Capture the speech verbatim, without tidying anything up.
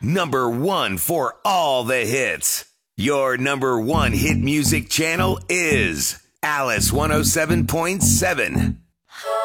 Number one for all the hits. Your number one hit music channel is Alice one oh seven point seven.